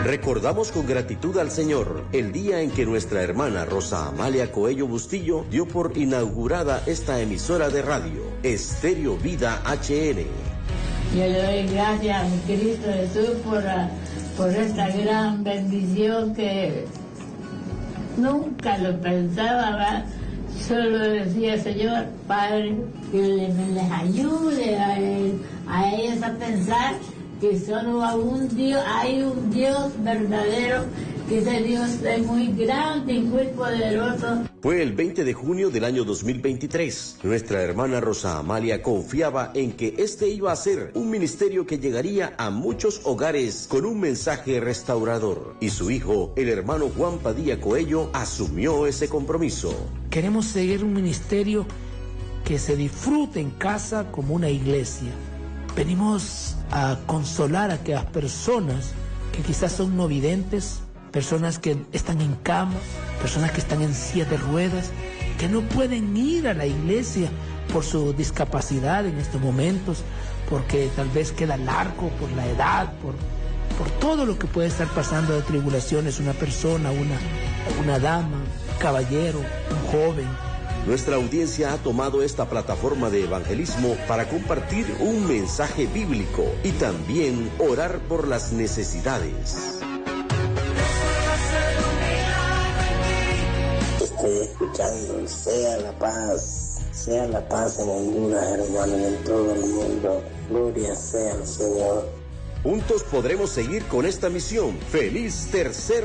Recordamos con gratitud al Señor el día en que nuestra hermana Rosa Amalia Coello Bustillo dio por inaugurada esta emisora de radio, Estéreo Vida HN. Yo le doy gracias a mi Cristo Jesús por esta gran bendición que nunca lo pensaba, ¿verdad? Solo decía, Señor, Padre, que les ayude a ellos a pensar que solo hay un Dios verdadero, que ese Dios es muy grande y muy poderoso. Fue el 20 de junio del año 2023. Nuestra hermana Rosa Amalia confiaba en que este iba a ser un ministerio que llegaría a muchos hogares con un mensaje restaurador. Y su hijo, el hermano Juan Padilla Coello, asumió ese compromiso. Queremos seguir un ministerio que se disfrute en casa como una iglesia. Venimos a consolar a aquellas personas que quizás son no videntes, personas que están en cama, personas que están en silla de ruedas, que no pueden ir a la iglesia por su discapacidad en estos momentos, porque tal vez queda largo por la edad, por todo lo que puede estar pasando de tribulaciones una persona, una dama, un caballero, un joven. Nuestra audiencia ha tomado esta plataforma de evangelismo para compartir un mensaje bíblico y también orar por las necesidades. Estoy escuchando, sea la paz en Honduras, hermano, y en todo el mundo. Gloria sea al Señor. Juntos podremos seguir con esta misión. ¡Feliz tercer